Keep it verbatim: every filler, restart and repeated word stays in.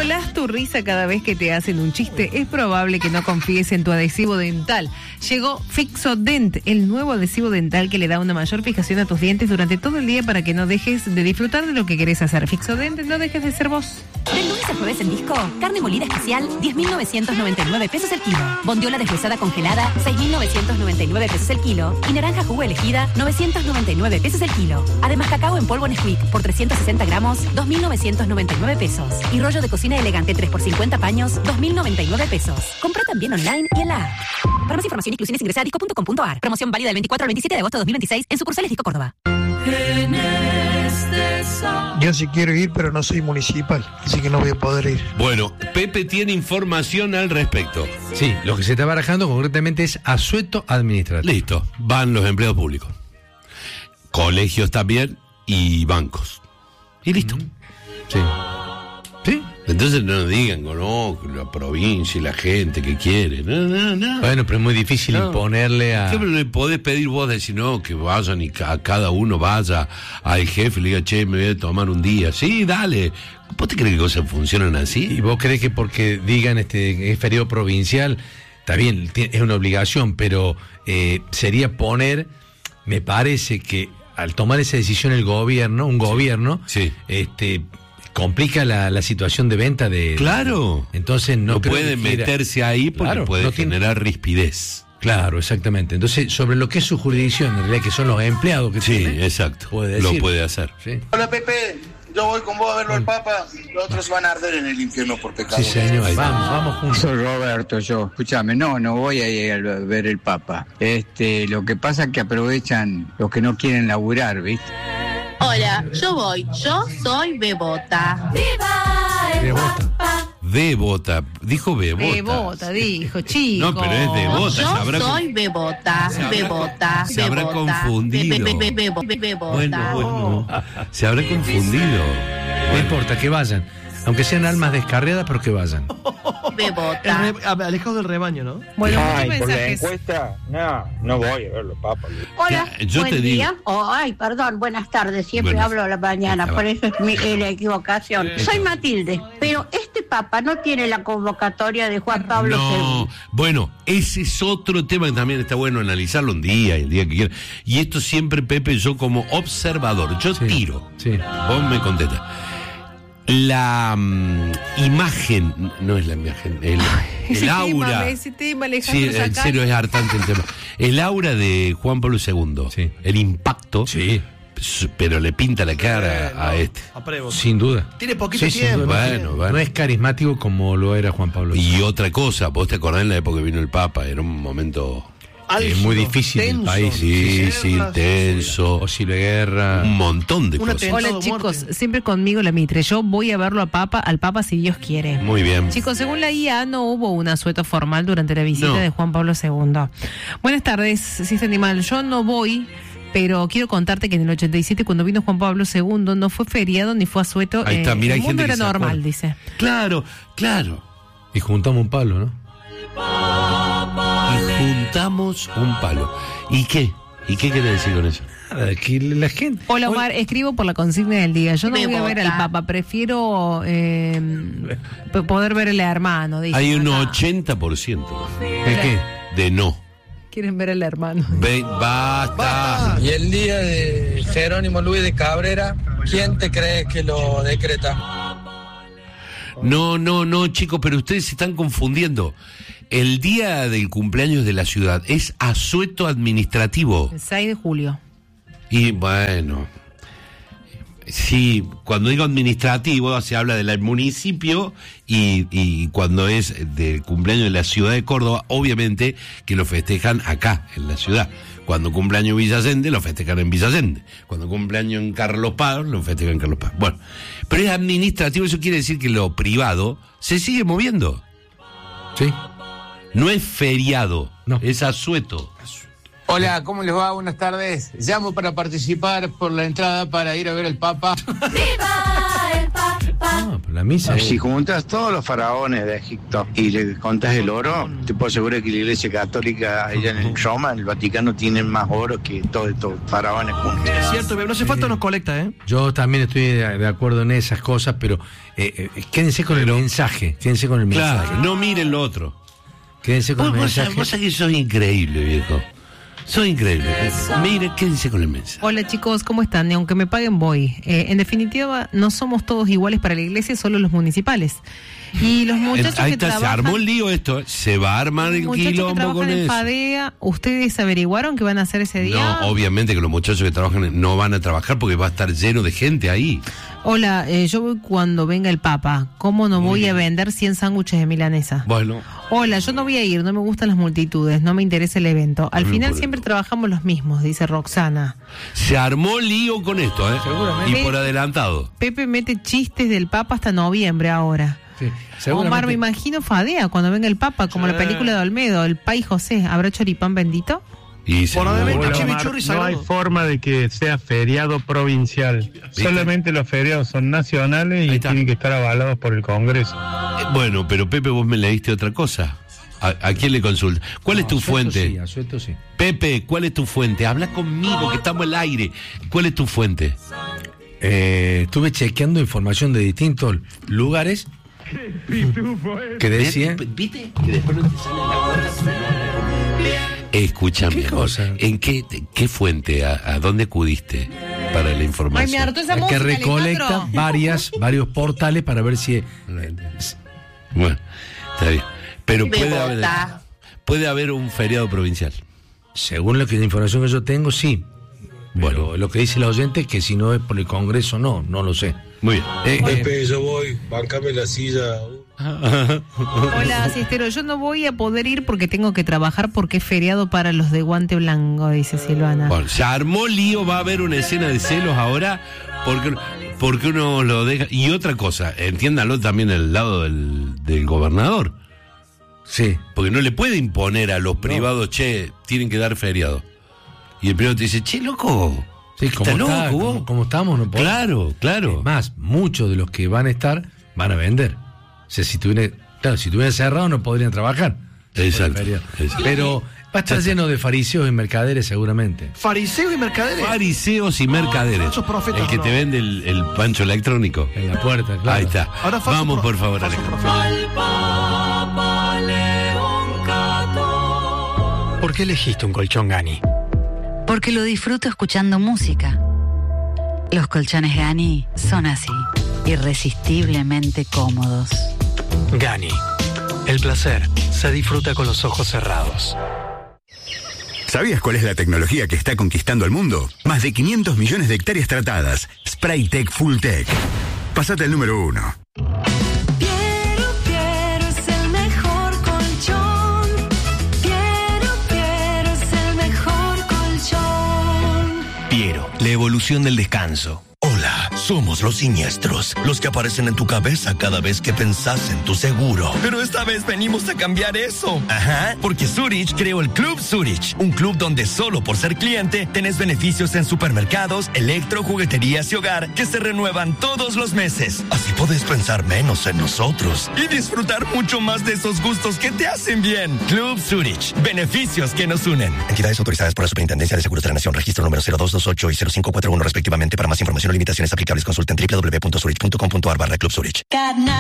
controlás tu risa cada vez que te hacen un chiste, es probable que no confíes en tu adhesivo dental. Llegó Fixodent, el nuevo adhesivo dental que le da una mayor fijación a tus dientes durante todo el día para que no dejes de disfrutar de lo que querés hacer. Fixodent, no dejes de ser vos. Del lunes al jueves en Disco, carne molida especial, diez mil novecientos noventa y nueve pesos el kilo. Bondiola deshuesada congelada, seis mil novecientos noventa y nueve pesos el kilo. Y naranja jugo elegida, novecientos noventa y nueve pesos el kilo. Además, cacao en polvo Nesquik por trescientos sesenta gramos, dos mil novecientos noventa y nueve pesos. Y rollo de cocina elegante tres por cincuenta paños, dos mil noventa y nueve pesos. Compra también online y en la app. Para más información y exclusiones ingresa a disco punto com punto a r. Promoción válida del veinticuatro al veintisiete de agosto de dos mil veintiséis en sucursales Disco Córdoba. Yo sí quiero ir, pero no soy municipal, así que no voy a poder ir. Bueno, Pepe tiene información al respecto. Sí, lo que se está barajando concretamente es asueto administrativo. Listo, van los empleados públicos. Colegios también y bancos. Y listo. Sí. ¿Sí? Entonces no nos digan, no, la provincia y la gente que quiere. No, no, no. Bueno, pero es muy difícil no. imponerle a... ¿Qué le podés pedir vos? Decir, no, que vayan y a cada uno vaya al jefe y le diga, che, me voy a tomar un día. Sí, dale. ¿Vos te crees que cosas funcionan así? ¿Y vos crees que porque digan este es feriado provincial, está bien, es una obligación, pero eh, sería poner, me parece que al tomar esa decisión el gobierno, un gobierno, sí. este... complica la, la situación de venta de... Claro. Entonces no, no creo puede que quiera... meterse ahí porque claro, puede no generar tiene... rispidez. Claro, exactamente. Entonces, sobre lo que es su jurisdicción, en realidad que son los empleados que sí, tiene... exacto. Puede decir. Lo puede hacer. Sí. Hola, Pepe. Yo voy con vos a verlo al Papa. Los otros van a arder en el infierno por pecado. Sí, señor. Ahí vamos, vamos juntos. Soy Roberto, yo. Escúchame, no, no voy a ir a ver el Papa. Este, lo que pasa es que aprovechan los que no quieren laburar, ¿viste? Hola, yo voy. Yo soy Bebota. ¡Viva el Papa! Bebota. Dijo Bebota. Bebota, dijo, chico. No, pero es Bebota. Yo habrá soy con... Bebota. Se habrá, Bebota. Se habrá Bebota, confundido. Be, be, be, be, Bebota. Bueno, bueno. Se habrá confundido. No importa, que vayan. Aunque sean almas descarriadas, pero que vayan. Bebota. Re, alejado del rebaño, ¿no? Bueno, Ay, muchos por la mensajes. encuesta, no, no voy a verlo, Papa. Hola, Ya, yo buen te día. digo. Oh, ay, perdón, buenas tardes. Siempre Buenas. hablo a la mañana, por eso es mi, eh, la equivocación. Sí. Soy Matilde, pero este Papa no tiene la convocatoria de Juan Pablo No, segundo. bueno, ese es otro tema que también está bueno analizarlo un día y el día que quiera. Y esto siempre, Pepe, yo como observador, yo Sí, tiro. sí. Vos me contestas. La um, imagen, no es la imagen, el, Ese el aura. tema, ese tema, Sí, Alejandro, en sacá. serio es hartante el tema. El aura de Juan Pablo segundo, Sí. el impacto, Sí. pero le pinta la cara a este. Apruebo. Sin duda. Tiene poquito Sí, sin tiempo. duda. Bueno, No, bueno. no es carismático como lo era Juan Pablo Y otra cosa, vos te acordás en la época que vino el Papa, era un momento Es muy difícil el tenso, país. sí, sí, guerras, tenso, Posible guerra. un montón de Una cosas. tensión. Hola Todo chicos, muerte. siempre conmigo la Mitre. Yo voy a verlo a Papa, al Papa si Dios quiere. Muy bien. Chicos, según la I A no hubo un asueto formal durante la visita No. de Juan Pablo segundo. Buenas tardes, Sistema Animal. Yo no voy, pero quiero contarte que en el ochenta y siete cuando vino Juan Pablo segundo no fue feriado ni fue asueto. Ahí está, eh, mira, el hay mundo gente era que se normal, acuerda. dice. Claro, claro. Y juntamos un palo, ¿no? Y juntamos un palo. ¿Y qué? ¿Y qué quiere decir con eso? Nada, que la gente... Hola Omar, escribo por la consigna del día. Yo no Me voy a ver vota. al Papa, prefiero eh, p- poder ver al hermano. Dice Hay un acá. ochenta por ciento ¿De qué? de no. Quieren ver al hermano. Ve, basta. Y el día de Jerónimo Luis de Cabrera, ¿quién te crees que lo decreta? No, no, no, chicos, pero ustedes se están confundiendo. El día del cumpleaños de la ciudad es asueto administrativo. El seis de julio. Y bueno, sí, cuando digo administrativo se habla del municipio y, y cuando es del cumpleaños de la ciudad de Córdoba, obviamente que lo festejan acá, en la ciudad. Cuando cumpleaños Villa Allende, lo festejan en Villa Allende. Cuando cumpleaños en Carlos Paz, lo festejan en Carlos Paz. Bueno, pero es administrativo, eso quiere decir que lo privado se sigue moviendo. Sí. No es feriado, No. es asueto. Hola, ¿cómo les va? Buenas tardes. Llamo para participar por la entrada para ir a ver al Papa. ¡Viva el Papa! Ah, pero la misa. Si juntas todos los faraones de Egipto y le contas el oro, te puedo asegurar que la Iglesia Católica allá en Roma, en el Vaticano, tienen más oro que todos estos faraones juntos. Es cierto, pero no hace falta nos colecta, ¿eh? Yo también estoy de, de acuerdo en esas cosas, pero eh, eh, quédense con pero, el mensaje. Quédense con el mensaje. Claro, no miren lo otro. Quédense con vos, el vos mensaje. Vos sabés que sos increíble, viejo. Sos increíble. Mire, quédense con el mensaje. Hola chicos, ¿cómo están? Y aunque me paguen voy. Eh, en definitiva, no somos todos iguales para la iglesia, solo los municipales. Y los muchachos Ahí que está, trabajan, se armó el lío esto. Se va a armar el quilombo con en eso. Fadea, ¿ustedes averiguaron qué van a hacer ese día? No, obviamente que los muchachos que trabajan no van a trabajar porque va a estar lleno de gente ahí. Hola, eh, yo voy cuando venga el Papa. ¿Cómo no voy a vender cien sándwiches de milanesa? Bueno. Hola, yo no voy a ir, no me gustan las multitudes, no me interesa el evento. Al final por siempre trabajamos los mismos, dice Roxana. Se armó lío con esto, ¿eh? Seguramente. Y por adelantado. Pepe mete chistes del Papa hasta noviembre ahora. Sí, Omar, me imagino Fadea cuando venga el Papa, como Sí. la película de Olmedo, el Pai José. ¿Habrá choripán bendito? Y Por obviamente, Hola, chimichurri Omar, no hay sagrado. forma de que sea feriado provincial. ¿Viste? Solamente los feriados son nacionales Ahí y está. tienen que estar avalados por el Congreso. Eh, Bueno, pero Pepe, vos me leíste otra cosa. ¿A, a quién le consulta? ¿Cuál es tu Asueto fuente? Sí, asueto sí. Pepe, ¿cuál es tu fuente? Habla conmigo, que estamos al aire. ¿Cuál es tu fuente? Eh, estuve chequeando información de distintos lugares que decían. ¿Viste? Que después no te sale la Escúchame, ¿Qué amor, cosa? ¿en qué, qué fuente, a, a dónde acudiste para la información? Ay, me hartó esa que música, recolecta Alejandro. varias, varios portales para ver si. Bueno, está bien. Pero Me puede haber, bota. puede haber un feriado provincial. Según la, que, la información que yo tengo, sí. Bueno, Bueno. lo que dice la oyente es que si no es por el Congreso, no, no lo sé. Muy bien. Eh, eh, Pepe, yo voy, bancame la silla. Hola, Sistero, yo no voy a poder ir porque tengo que trabajar porque es feriado para los de guante blanco, dice Silvana. Bueno, se armó lío, va a haber una escena de celos ahora porque, porque uno lo deja. Y otra cosa, entiéndalo también el lado del, del gobernador. sí. Porque no le puede imponer a los privados, che, tienen que dar feriado. Y el privado te dice, che, loco. Sí, como, ¿estás está, loco, vos? como, como estamos, no podemos. Claro, claro. Es más, muchos de los que van a estar van a vender. O sea, si tuviera, claro, si estuvieran cerrado no podrían trabajar. Exacto, Por el feriado. exacto. Pero va a estar lleno de fariseos y mercaderes seguramente. Fariseos y mercaderes. Fariseos y mercaderes. falsos profetas, el que no. te vende el, el pancho electrónico. En la puerta, claro. Ahí está. Ahora falso Vamos, pro- por favor, falso Alejandro. profeta. ¿Por qué elegiste un colchón Gani? Porque lo disfruto escuchando música. Los colchones Gani son así, irresistiblemente cómodos. Gani. El placer se disfruta con los ojos cerrados. ¿Sabías cuál es la tecnología que está conquistando el mundo? Más de quinientos millones de hectáreas tratadas. Spraytec Full Tech. Pásate al número uno. Piero, Piero es el mejor colchón. Piero, Piero es el mejor colchón. Piero, la evolución del descanso. Hola, somos los siniestros, los que aparecen en tu cabeza cada vez que pensás en tu seguro. Pero esta vez venimos a cambiar eso. Ajá, porque Zurich creó el Club Zurich, un club donde solo por ser cliente tenés beneficios en supermercados, electro, jugueterías y hogar que se renuevan todos los meses. Así podés pensar menos en nosotros y disfrutar mucho más de esos gustos que te hacen bien. Club Zurich, beneficios que nos unen. Entidades autorizadas por la Superintendencia de Seguros de la Nación, registro número cero dos dos ocho y cero cinco cuatro uno respectivamente. Para más información o limitaciones aplicables consulten doble u doble u doble u punto zurich punto com punto a r barra Club Zurich.